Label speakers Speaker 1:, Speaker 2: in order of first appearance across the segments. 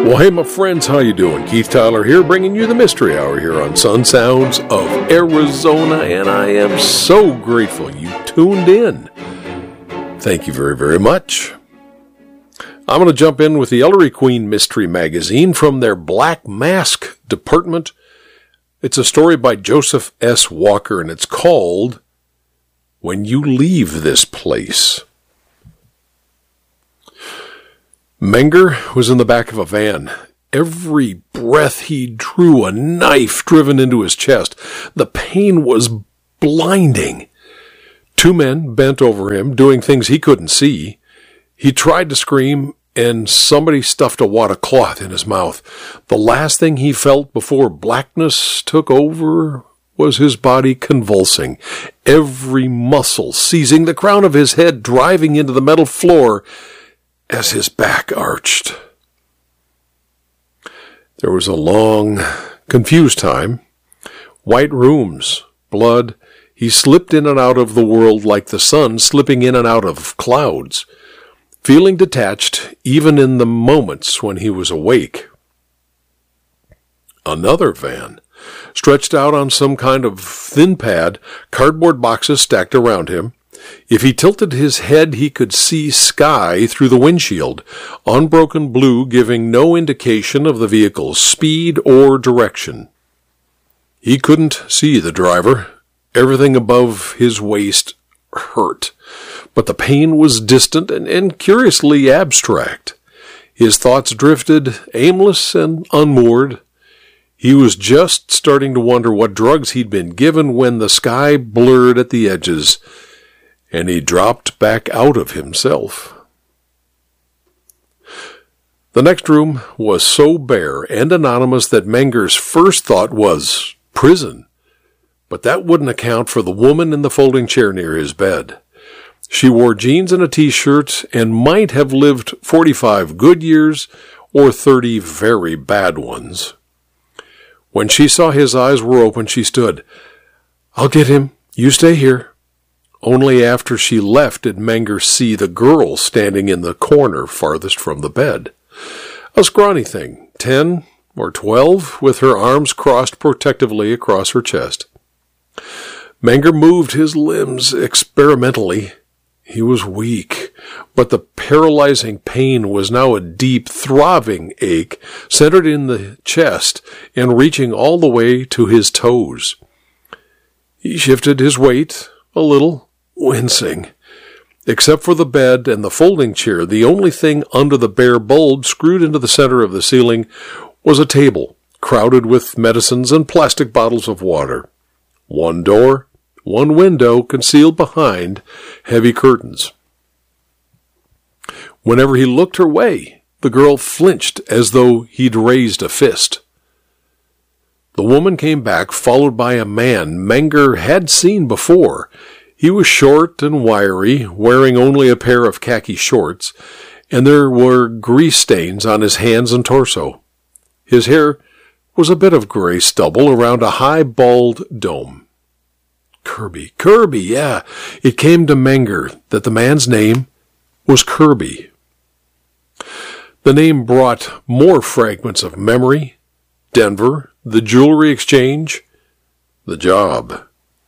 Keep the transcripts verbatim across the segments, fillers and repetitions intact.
Speaker 1: Well, hey, my friends, how you doing? Keith Tyler here, bringing you the Mystery Hour here on Sun Sounds of Arizona, and I am so grateful you tuned in. Thank you very, very much. I'm going to jump in with the Ellery Queen Mystery Magazine from their Black Mask department. It's a story by Joseph S. Walker, and it's called When You Leave This Place. Menger was in the back of a van. Every breath he drew, a knife driven into his chest. The pain was blinding. Two men bent over him, doing things he couldn't see. He tried to scream, and somebody stuffed a wad of cloth in his mouth. The last thing he felt before blackness took over was his body convulsing, every muscle seizing the crown of his head, driving into the metal floor as his back arched. There was a long, confused time. White rooms, blood. He slipped in and out of the world like the sun slipping in and out of clouds, feeling detached even in the moments when he was awake. Another van, stretched out on some kind of thin pad, cardboard boxes stacked around him. If he tilted his head, he could see sky through the windshield, unbroken blue giving no indication of the vehicle's speed or direction. He couldn't see the driver. Everything above his waist hurt, but the pain was distant and, and curiously abstract. His thoughts drifted, aimless and unmoored. He was just starting to wonder what drugs he'd been given when the sky blurred at the edges, and he dropped back out of himself. The next room was so bare and anonymous that Menger's first thought was prison, but that wouldn't account for the woman in the folding chair near his bed. She wore jeans and a t-shirt and might have lived forty-five good years or thirty very bad ones. When she saw his eyes were open, she stood. "I'll get him. You stay here." Only after she left did Menger see the girl standing in the corner farthest from the bed. A scrawny thing, ten or twelve, with her arms crossed protectively across her chest. Menger moved his limbs experimentally. He was weak, but the paralyzing pain was now a deep, throbbing ache, centered in the chest and reaching all the way to his toes. He shifted his weight a little, wincing. Except for the bed and the folding chair, the only thing under the bare bulb screwed into the center of the ceiling was a table, crowded with medicines and plastic bottles of water. One door, one window concealed behind heavy curtains. Whenever he looked her way, the girl flinched as though he'd raised a fist. The woman came back, followed by a man Menger had seen before. He was short and wiry, wearing only a pair of khaki shorts, and there were grease stains on his hands and torso. His hair was a bit of gray stubble around a high, bald dome. Kirby, Kirby, yeah. It came to Menger that the man's name was Kirby. The name brought more fragments of memory, Denver, the jewelry exchange, the job.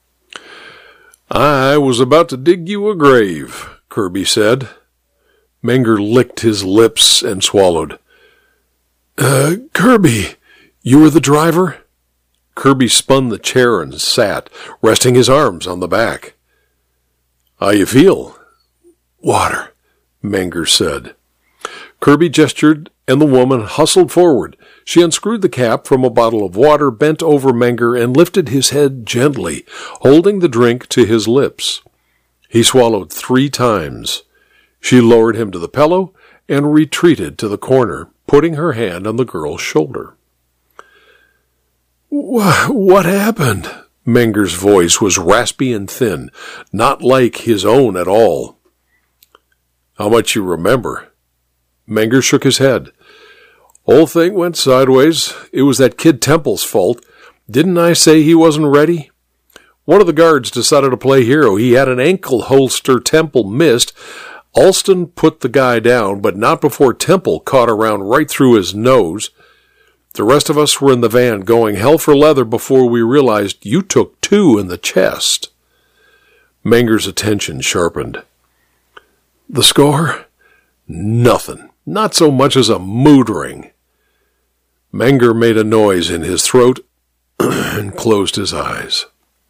Speaker 1: "I was about to dig you a grave," Kirby said. Menger licked his lips and swallowed. Uh, Kirby, you were the driver?" Kirby spun the chair and sat, resting his arms on the back. "How you feel?" "Water," Menger said. Kirby gestured, and the woman hustled forward. She unscrewed the cap from a bottle of water, bent over Menger, and lifted his head gently, holding the drink to his lips. He swallowed three times. She lowered him to the pillow and retreated to the corner, putting her hand on the girl's shoulder. "What happened?" Menger's voice was raspy and thin, not like his own at all. "How much you remember?" Menger shook his head. "Whole thing went sideways. It was that kid Temple's fault. Didn't I say he wasn't ready? One of the guards decided to play hero. He had an ankle holster Temple missed. Alston put the guy down, but not before Temple caught a round right through his nose. The rest of us were in the van going hell for leather before we realized you took two in the chest. Menger's attention sharpened. The score? Nothing. Not so much as a mood ring. Menger made a noise in his throat and closed his eyes.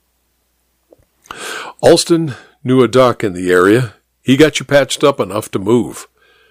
Speaker 1: Alston knew a doc in the area. He got you patched up enough to move.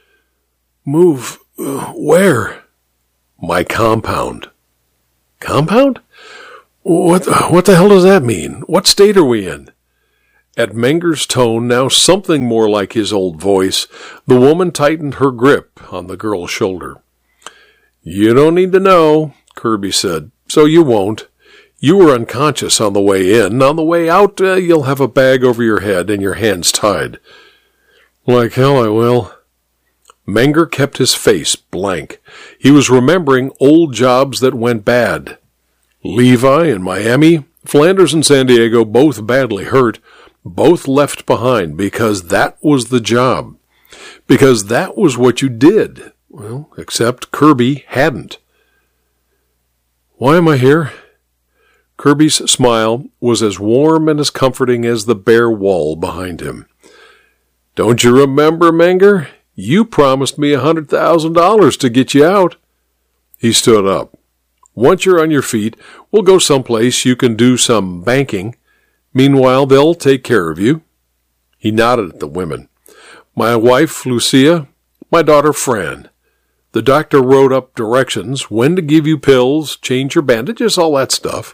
Speaker 1: Move? Uh, where? My compound. Compound? What, what the hell does that mean? What state are we in? At Menger's tone, now something more like his old voice, the woman tightened her grip on the girl's shoulder. You don't need to know, Kirby said, so you won't. You were unconscious on the way in. On the way out, uh, you'll have a bag over your head and your hands tied. Like hell I will. Menger kept his face blank. He was remembering old jobs that went bad. Levi in Miami, Flanders and San Diego, both badly hurt, both left behind because that was the job. Because that was what you did. Well, except Kirby hadn't. Why am I here? Kirby's smile was as warm and as comforting as the bare wall behind him. Don't you remember, Menger? You promised me a hundred thousand dollars to get you out. He stood up. Once you're on your feet, we'll go someplace you can do some banking. Meanwhile, they'll take care of you. He nodded at the women. My wife, Lucia. My daughter, Fran. The doctor wrote up directions, when to give you pills, change your bandages, all that stuff.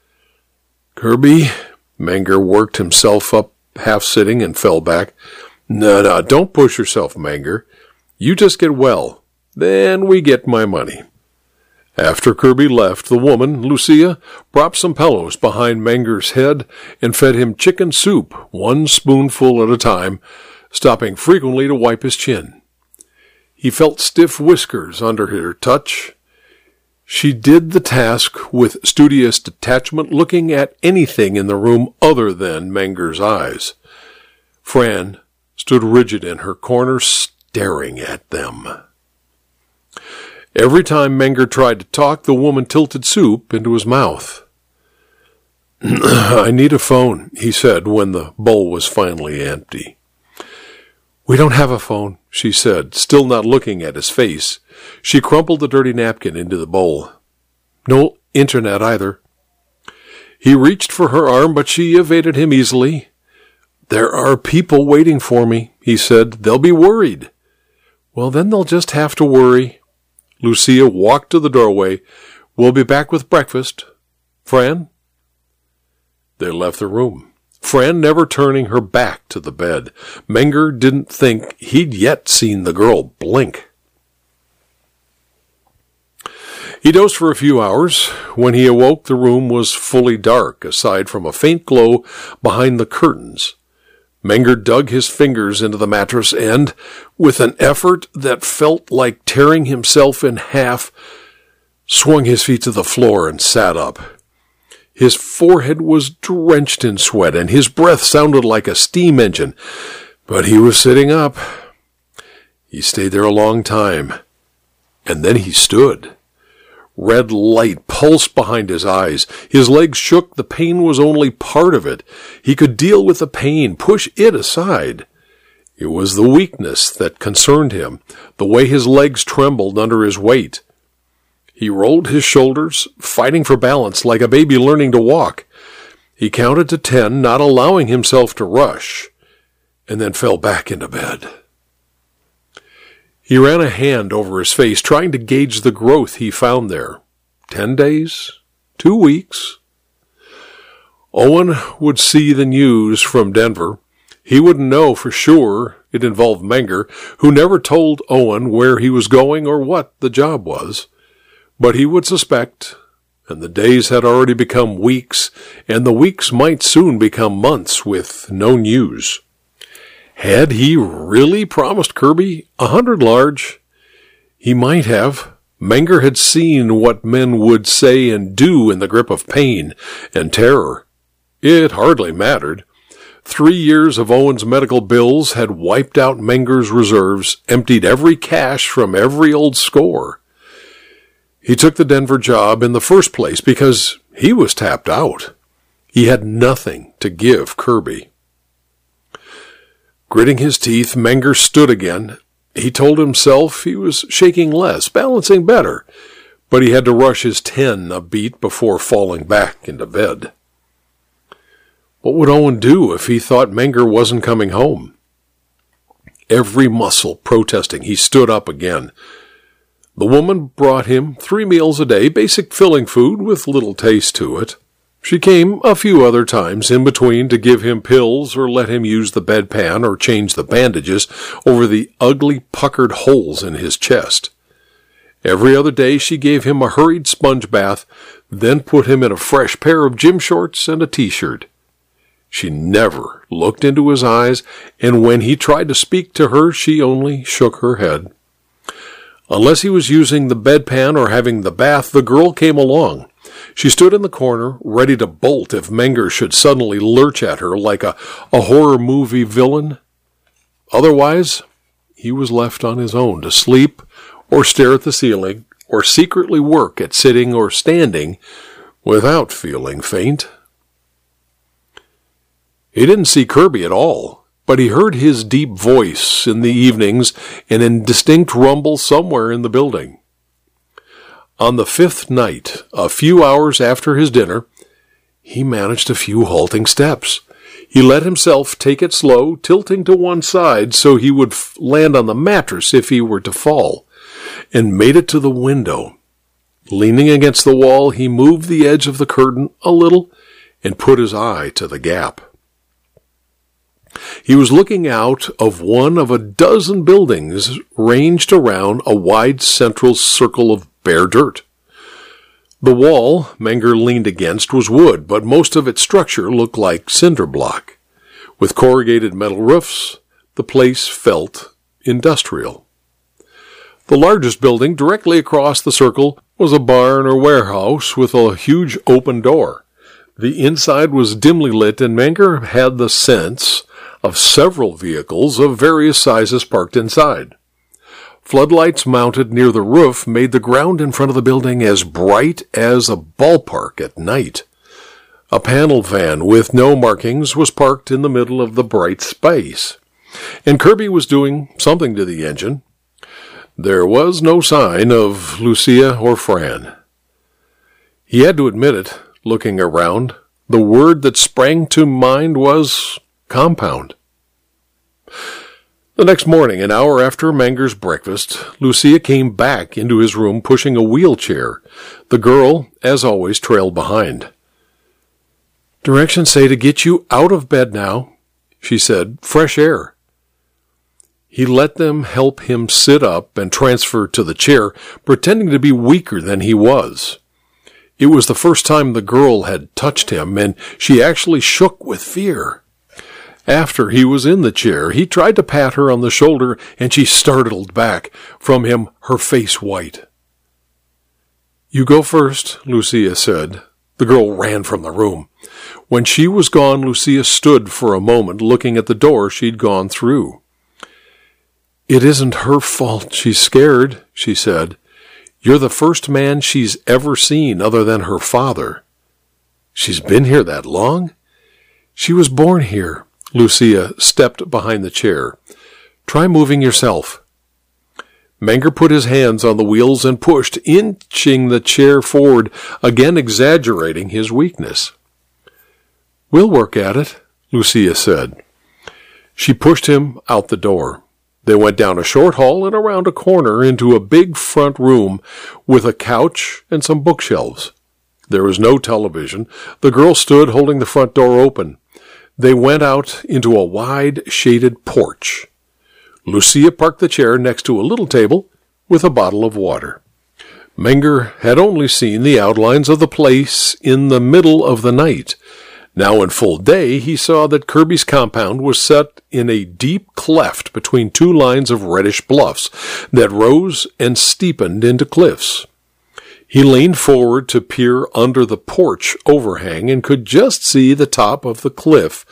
Speaker 1: Kirby, Menger worked himself up, half sitting, and fell back. No, no, don't push yourself, Menger. You just get well. Then we get my money. After Kirby left, the woman, Lucia, propped some pillows behind Menger's head and fed him chicken soup, one spoonful at a time, stopping frequently to wipe his chin. He felt stiff whiskers under her touch. She did the task with studious detachment, looking at anything in the room other than Menger's eyes. Fran stood rigid in her corner, staring at them. Every time Menger tried to talk, the woman tilted soup into his mouth. I need a phone, he said when the bowl was finally empty. We don't have a phone, she said, still not looking at his face. She crumpled the dirty napkin into the bowl. No internet either. He reached for her arm, but she evaded him easily. There are people waiting for me, he said. They'll be worried. Well, then they'll just have to worry. Lucia walked to the doorway. We'll be back with breakfast. Fran? They left the room. Fran never turning her back to the bed. Menger didn't think he'd yet seen the girl blink. He dozed for a few hours. When he awoke, the room was fully dark, aside from a faint glow behind the curtains. Menger dug his fingers into the mattress and, with an effort that felt like tearing himself in half, swung his feet to the floor and sat up. His forehead was drenched in sweat, and his breath sounded like a steam engine, but he was sitting up. He stayed there a long time, and then he stood. Red light pulsed behind his eyes. His legs shook. The pain was only part of it. He could deal with the pain, push it aside. It was the weakness that concerned him, the way his legs trembled under his weight. He rolled his shoulders, fighting for balance like a baby learning to walk. He counted to ten, not allowing himself to rush, and then fell back into bed. He ran a hand over his face, trying to gauge the growth he found there. Ten days? Two weeks? Owen would see the news from Denver. He wouldn't know for sure it involved Menger, who never told Owen where he was going or what the job was. But he would suspect, and the days had already become weeks, and the weeks might soon become months with no news. Had he really promised Kirby a hundred large? He might have. Menger had seen what men would say and do in the grip of pain and terror. It hardly mattered. Three years of Owen's medical bills had wiped out Menger's reserves, emptied every cash from every old score. He took the Denver job in the first place because he was tapped out. He had nothing to give Kirby. Gritting his teeth, Menger stood again. He told himself he was shaking less, balancing better, but he had to rush his ten a beat before falling back into bed. What would Owen do if he thought Menger wasn't coming home? Every muscle protesting, he stood up again. The woman brought him three meals a day, basic filling food with little taste to it. She came a few other times in between to give him pills or let him use the bedpan or change the bandages over the ugly puckered holes in his chest. Every other day she gave him a hurried sponge bath, then put him in a fresh pair of gym shorts and a t-shirt. She never looked into his eyes, and when he tried to speak to her, she only shook her head. Unless he was using the bedpan or having the bath, the girl came along. She stood in the corner, ready to bolt if Menger should suddenly lurch at her like a, a horror movie villain. Otherwise, he was left on his own to sleep or stare at the ceiling or secretly work at sitting or standing without feeling faint. He didn't see Kirby at all, but he heard his deep voice in the evenings and indistinct rumble somewhere in the building. On the fifth night, a few hours after his dinner, he managed a few halting steps. He let himself take it slow, tilting to one side so he would f- land on the mattress if he were to fall, and made it to the window. Leaning against the wall, he moved the edge of the curtain a little and put his eye to the gap. He was looking out of one of a dozen buildings ranged around a wide central circle of bare dirt. The wall Menger leaned against was wood, but most of its structure looked like cinder block. With corrugated metal roofs, the place felt industrial. The largest building directly across the circle was a barn or warehouse with a huge open door. The inside was dimly lit, and Menger had the sense of several vehicles of various sizes parked inside. Floodlights mounted near the roof made the ground in front of the building as bright as a ballpark at night. A panel van with no markings was parked in the middle of the bright space, and Kirby was doing something to the engine. There was no sign of Lucia or Fran. He had to admit it, looking around. The word that sprang to mind was compound. The next morning, an hour after Menger's breakfast, Lucia came back into his room pushing a wheelchair. The girl, as always, trailed behind. "Directions say to get you out of bed now," she said. "Fresh air." He let them help him sit up and transfer to the chair, pretending to be weaker than he was. It was the first time the girl had touched him, and she actually shook with fear. After he was in the chair, he tried to pat her on the shoulder, and she startled back from him, her face white. "You go first," Lucia said. The girl ran from the room. When she was gone, Lucia stood for a moment, looking at the door she'd gone through. "It isn't her fault she's scared," she said. "You're the first man she's ever seen other than her father." "She's been here that long?" "She was born here." Lucia stepped behind the chair. "Try moving yourself." Menger put his hands on the wheels and pushed, inching the chair forward, again exaggerating his weakness. "We'll work at it," Lucia said. She pushed him out the door. They went down a short hall and around a corner into a big front room with a couch and some bookshelves. There was no television. The girl stood holding the front door open. They went out into a wide, shaded porch. Lucia parked the chair next to a little table with a bottle of water. Menger had only seen the outlines of the place in the middle of the night. Now in full day, he saw that Kirby's compound was set in a deep cleft between two lines of reddish bluffs that rose and steepened into cliffs. He leaned forward to peer under the porch overhang and could just see the top of the cliff.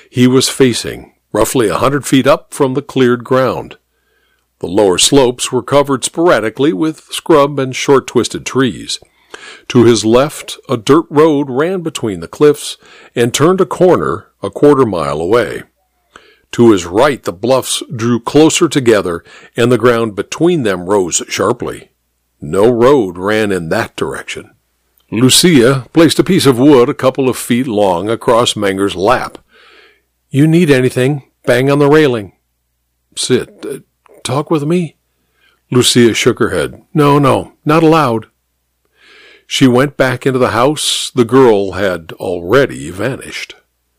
Speaker 1: he was facing, roughly a hundred feet up from the cleared ground. The lower slopes were covered sporadically with scrub and short-twisted trees. To his left, a dirt road ran between the cliffs and turned a corner a quarter mile away. To his right, the bluffs drew closer together, and the ground between them rose sharply. No road ran in that direction. Lucia placed a piece of wood a couple of feet long across Menger's lap. "You need anything, bang on the railing." "Sit. Uh, talk with me?" Lucia shook her head. "No, no, not allowed." She went back into the house. The girl had already vanished.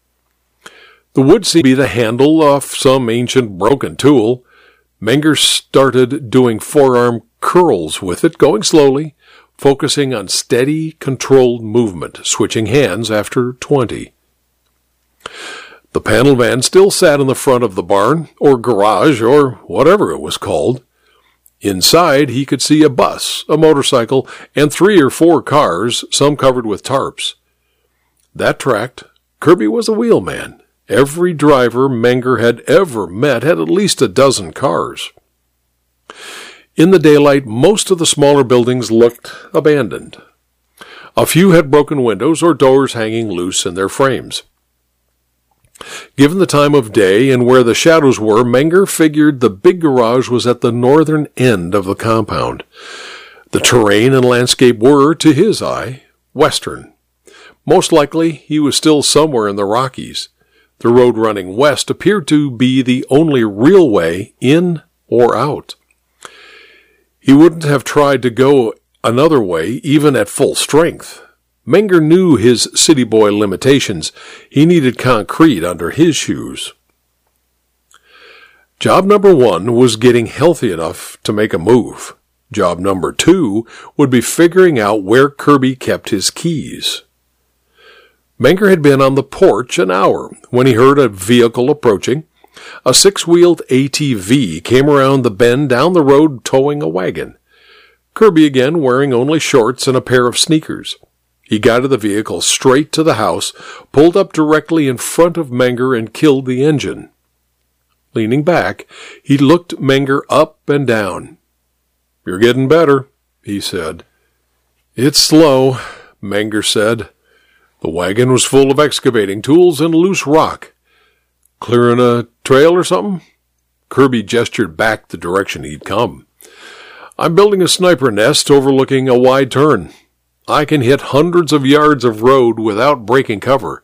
Speaker 1: The wood seemed to be the handle of some ancient broken tool. Menger started doing forearm curls with it, going slowly, focusing on steady, controlled movement, switching hands after twenty. The panel van still sat in the front of the barn, or garage, or whatever it was called. Inside, he could see a bus, a motorcycle, and three or four cars, some covered with tarps. That tracked. Kirby was a wheelman. Every driver Menger had ever met had at least a dozen cars. In the daylight, most of the smaller buildings looked abandoned. A few had broken windows or doors hanging loose in their frames. Given the time of day and where the shadows were, Menger figured the big garage was at the northern end of the compound. The terrain and landscape were, to his eye, western. Most likely, he was still somewhere in the Rockies. The road running west appeared to be the only real way in or out. He wouldn't have tried to go another way, even at full strength. Menger knew his city boy limitations. He needed concrete under his shoes. Job number one was getting healthy enough to make a move. Job number two would be figuring out where Kirby kept his keys. Menger had been on the porch an hour when he heard a vehicle approaching. A six-wheeled A T V came around the bend down the road towing a wagon. Kirby again wearing only shorts and a pair of sneakers. He guided the vehicle straight to the house, pulled up directly in front of Menger, and killed the engine. Leaning back, he looked Menger up and down. "You're getting better," he said. "It's slow," Menger said. The wagon was full of excavating tools and loose rock. "Clearing a trail or something?" Kirby gestured back the direction he'd come. "I'm building a sniper nest overlooking a wide turn. I can hit hundreds of yards of road without breaking cover."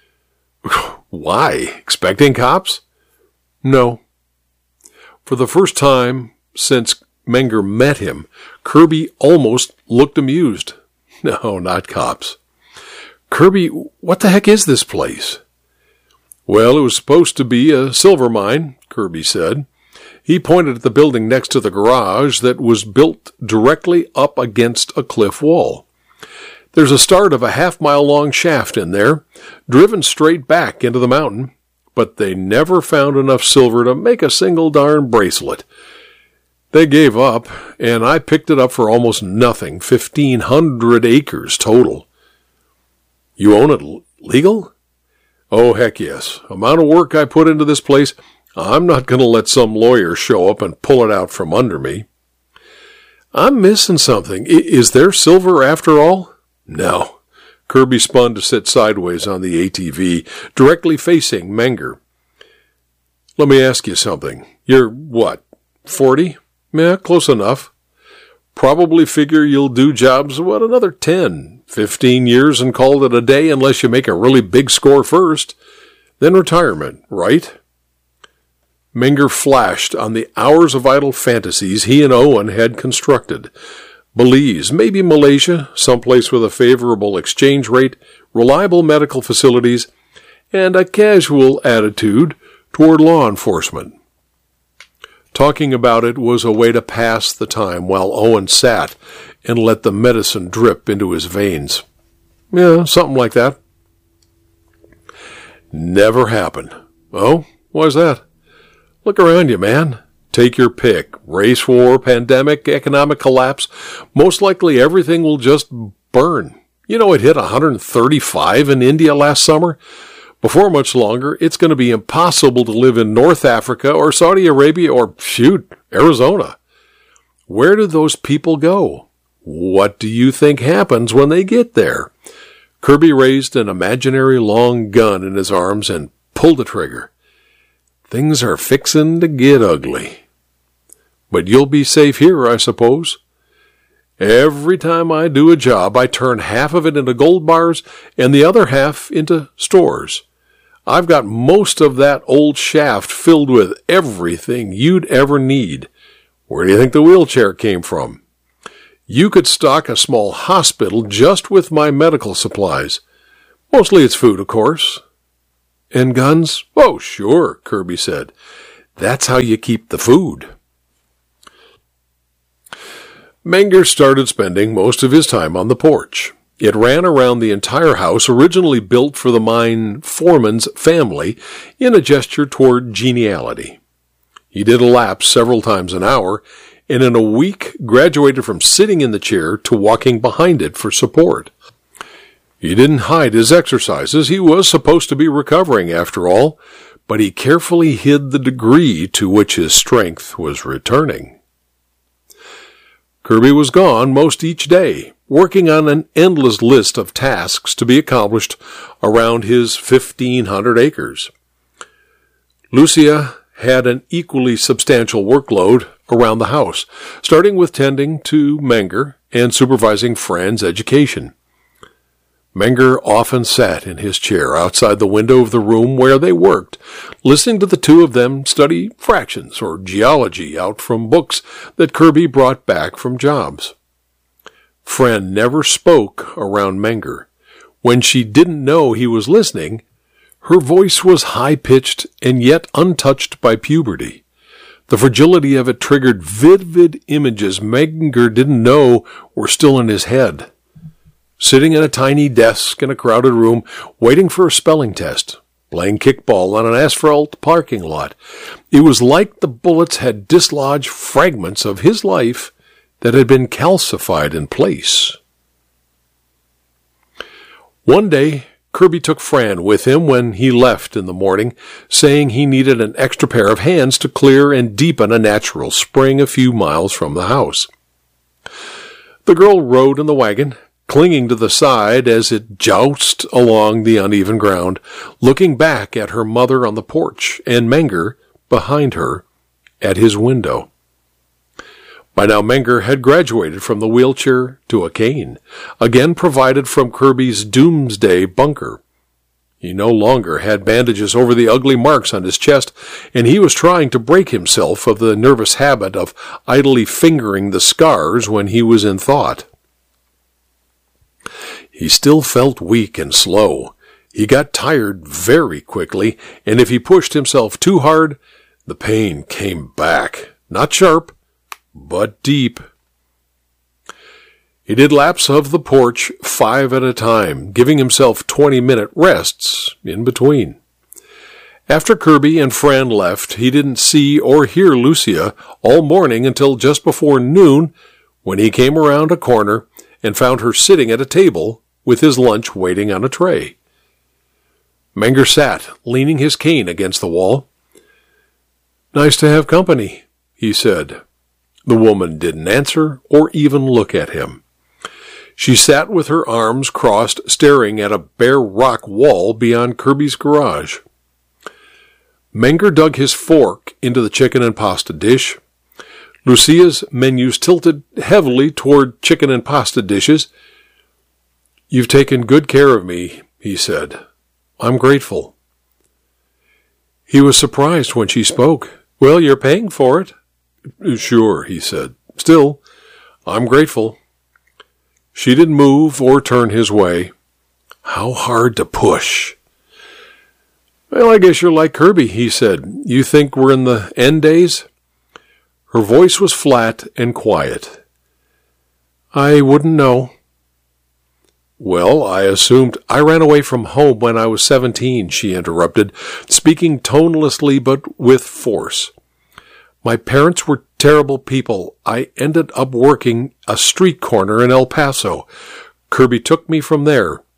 Speaker 1: "Why? Expecting cops?" "No." For the first time since Menger met him, Kirby almost looked amused. "No, not cops." "Kirby, what the heck is this place?" "Well, it was supposed to be a silver mine," Kirby said. He pointed at the building next to the garage that was built directly up against a cliff wall. "There's a start of a half-mile-long shaft in there, driven straight back into the mountain, but they never found enough silver to make a single darn bracelet. They gave up, and I picked it up for almost nothing, fifteen hundred acres total." "You own it legal?" "Oh, heck yes. Amount of work I put into this place, I'm not going to let some lawyer show up and pull it out from under me." "I'm missing something. I- is there silver after all?" "No." Kirby spun to sit sideways on the A T V, directly facing Menger. "Let me ask you something. You're, what, forty? Yeah, close enough. Probably figure you'll do jobs, what, another ten, fifteen years and call it a day unless you make a really big score first. Then retirement, right?" Menger flashed on the hours of idle fantasies he and Owen had constructed. Belize, maybe Malaysia, someplace with a favorable exchange rate, reliable medical facilities, and a casual attitude toward law enforcement. Talking about it was a way to pass the time while Owen sat and let the medicine drip into his veins. Yeah, something like that. Never happened. "Oh, why's that?" "Look around you, man. Take your pick. Race war, pandemic, economic collapse. Most likely everything will just burn. You know, it hit one hundred thirty-five in India last summer. Before much longer, it's going to be impossible to live in North Africa or Saudi Arabia or, shoot, Arizona. Where do those people go? What do you think happens when they get there? Kirby raised an imaginary long gun in his arms and pulled the trigger. Things are fixin' to get ugly. But you'll be safe here, I suppose. Every time I do a job, I turn half of it into gold bars and the other half into stores. I've got most of that old shaft filled with everything you'd ever need. Where do you think the wheelchair came from? You could stock a small hospital just with my medical supplies. Mostly it's food, of course. And guns? Oh, sure, Kirby said. That's how you keep the food. Menger started spending most of his time on the porch. It ran around the entire house, originally built for the mine foreman's family, in a gesture toward geniality. He did a lap several times an hour, and in a week graduated from sitting in the chair to walking behind it for support. He didn't hide his exercises. He was supposed to be recovering, after all, but he carefully hid the degree to which his strength was returning. Kirby was gone most each day, working on an endless list of tasks to be accomplished around his fifteen hundred acres. Lucia had an equally substantial workload around the house, starting with tending to Menger and supervising Fran's education. Menger often sat in his chair outside the window of the room where they worked, listening to the two of them study fractions or geology out from books that Kirby brought back from jobs. Fran never spoke around Menger. When she didn't know he was listening, her voice was high-pitched and yet untouched by puberty. The fragility of it triggered vivid images Menger didn't know were still in his head. Sitting at a tiny desk in a crowded room, waiting for a spelling test, playing kickball on an asphalt parking lot. It was like the bullets had dislodged fragments of his life that had been calcified in place. One day, Kirby took Fran with him when he left in the morning, saying he needed an extra pair of hands to clear and deepen a natural spring a few miles from the house. The girl rode in the wagon, clinging to the side as it jousted along the uneven ground, looking back at her mother on the porch and Menger behind her at his window. By now Menger had graduated from the wheelchair to a cane, again provided from Kirby's doomsday bunker. He no longer had bandages over the ugly marks on his chest, and he was trying to break himself of the nervous habit of idly fingering the scars when he was in thought. He still felt weak and slow. He got tired very quickly, and if he pushed himself too hard, the pain came back. Not sharp, but deep. He did laps of the porch five at a time, giving himself twenty-minute rests in between. After Kirby and Fran left, he didn't see or hear Lucia all morning until just before noon, when he came around a corner and found her sitting at a table with his lunch waiting on a tray. Menger sat, leaning his cane against the wall. "Nice to have company," he said. The woman didn't answer or even look at him. She sat with her arms crossed, staring at a bare rock wall beyond Kirby's garage. Menger dug his fork into the chicken and pasta dish. Lucia's menus tilted heavily toward chicken and pasta dishes. "You've taken good care of me," he said. "I'm grateful." He was surprised when she spoke. "Well, you're paying for it." "Sure," he said. "Still, I'm grateful." She didn't move or turn his way. How hard to push. "Well, I guess you're like Kirby," he said. "You think we're in the end days?" Her voice was flat and quiet. "I wouldn't know." "Well, I assumed I ran away from home when I was seventeen," she interrupted, speaking tonelessly but with force. "My parents were terrible people. I ended up working a street corner in El Paso. Kirby took me from there."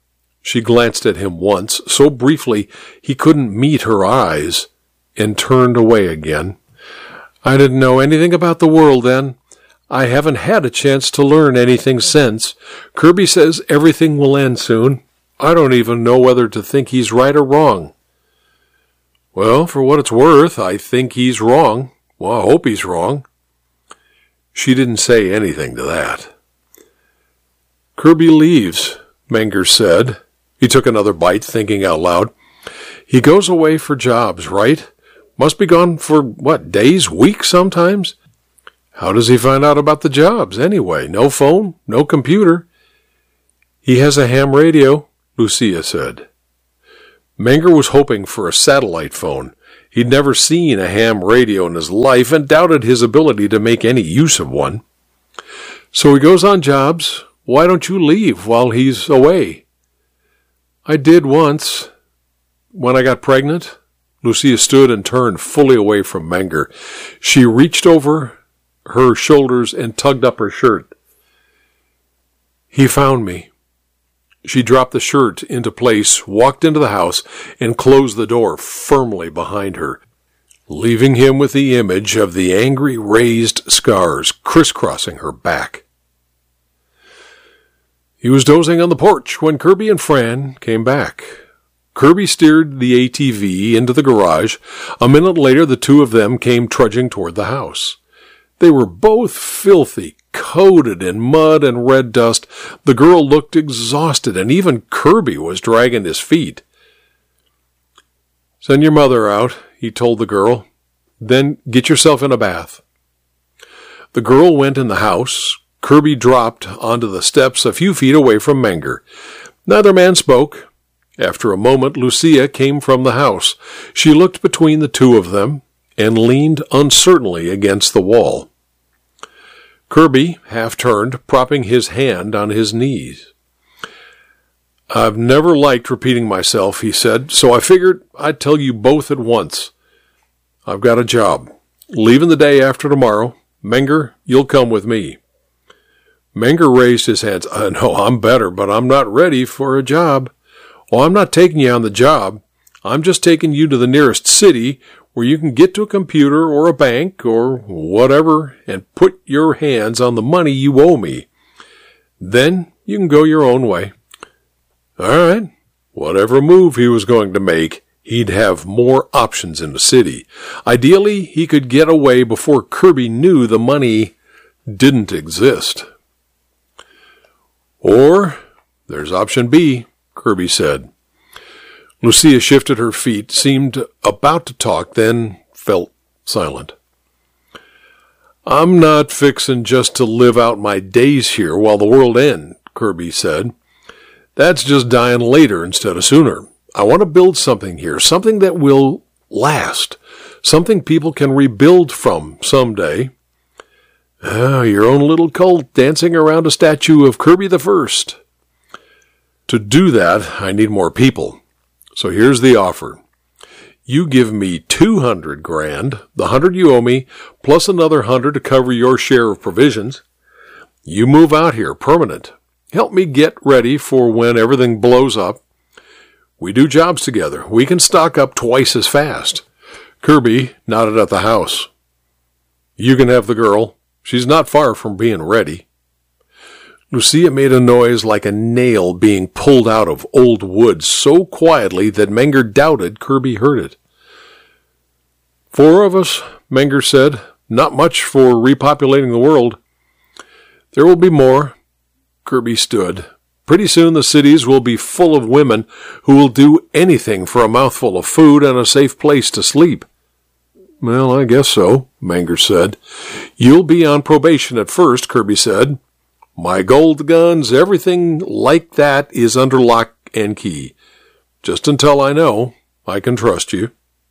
Speaker 1: She glanced at him once, so briefly he couldn't meet her eyes, and turned away again. I didn't know anything about the world then. I haven't had a chance to learn anything since. Kirby says everything will end soon. I don't even know whether to think he's right or wrong. Well, for what it's worth, I think he's wrong. Well, I hope he's wrong. She didn't say anything to that. Kirby leaves, Menger said. He took another bite, thinking out loud. He goes away for jobs, right? Must be gone for, what, days, weeks sometimes? How does he find out about the jobs, anyway? No phone, no computer. He has a ham radio, Lucia said. Menger was hoping for a satellite phone. He'd never seen a ham radio in his life and doubted his ability to make any use of one. So he goes on jobs. Why don't you leave while he's away? I did once. When I got pregnant, Lucia stood and turned fully away from Menger. She reached over her shoulders and tugged up her shirt. He found me. She dropped the shirt into place, walked into the house, and closed the door firmly behind her, leaving him with the image of the angry raised scars crisscrossing her back. He was dozing on the porch when Kirby and Fran came back. Kirby steered the A T V into the garage. A minute later, the two of them came trudging toward the house. They were both filthy, coated in mud and red dust. The girl looked exhausted, and even Kirby was dragging his feet. Send your mother out, he told the girl. Then get yourself in a bath. The girl went in the house. Kirby dropped onto the steps a few feet away from Menger. Neither man spoke. After a moment, Lucia came from the house. She looked between the two of them and leaned uncertainly against the wall. Kirby half-turned, propping his hand on his knees. I've never liked repeating myself, he said, so I figured I'd tell you both at once. I've got a job. Leaving the day after tomorrow. Menger, you'll come with me. Menger raised his hands. I know I'm better, but I'm not ready for a job. Oh, I'm not taking you on the job. I'm just taking you to the nearest city where you can get to a computer or a bank or whatever and put your hands on the money you owe me. Then you can go your own way. All right. Whatever move he was going to make, he'd have more options in the city. Ideally, he could get away before Kirby knew the money didn't exist. Or there's option B, Kirby said. Lucia shifted her feet, seemed about to talk, then felt silent. I'm not fixin' just to live out my days here while the world ends, Kirby said. That's just dying later instead of sooner. I want to build something here, something that will last, something people can rebuild from someday. Ah, your own little cult dancing around a statue of Kirby the First. To do that, I need more people. So here's the offer. You give me two hundred grand, the hundred you owe me, plus another hundred to cover your share of provisions. You move out here, permanent. Help me get ready for when everything blows up. We do jobs together. We can stock up twice as fast. Kirby nodded at the house. You can have the girl. She's not far from being ready. Lucia made a noise like a nail being pulled out of old wood so quietly that Menger doubted Kirby heard it. Four of us, Menger said. Not much for repopulating the world. There will be more. Kirby stood. Pretty soon the cities will be full of women who will do anything for a mouthful of food and a safe place to sleep. Well, I guess so, Menger said. You'll be on probation at first, Kirby said. My gold guns, everything like that is under lock and key. Just until I know I can trust you.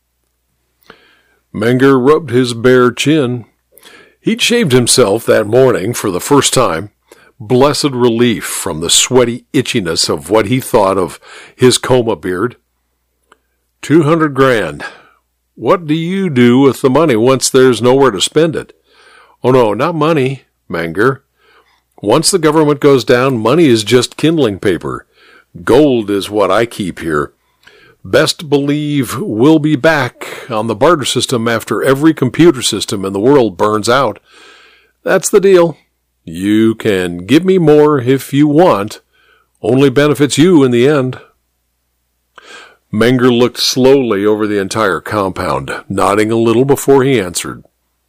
Speaker 1: Menger rubbed his bare chin. He'd shaved himself that morning for the first time. Blessed relief from the sweaty itchiness of what he thought of his coma beard. Two hundred grand. What do you do with the money once there's nowhere to spend it? Oh no, not money, Menger. Once the government goes down, money is just kindling paper. Gold is what I keep here. Best believe we'll be back on the barter system after every computer system in the world burns out. That's the deal. You can give me more if you want. Only benefits you in the end. Menger looked slowly over the entire compound, nodding a little before he answered.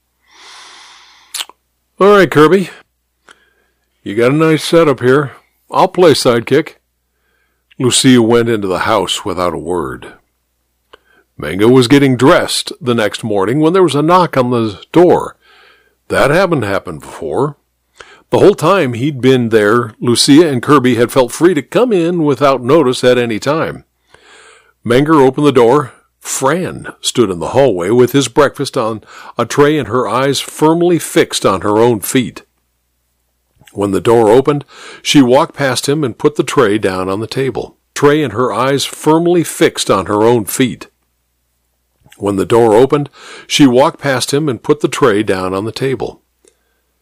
Speaker 1: All right, Kirby. You got a nice setup here. I'll play sidekick. Lucia went into the house without a word. Menger was getting dressed the next morning when there was a knock on the door. That hadn't happened before. The whole time he'd been there, Lucia and Kirby had felt free to come in without notice at any time. Menger opened the door. Fran stood in the hallway with his breakfast on a tray and her eyes firmly fixed on her own feet. When the door opened, she walked past him and put the tray down on the table. Tray and her eyes firmly fixed on her own feet. When the door opened, she walked past him and put the tray down on the table.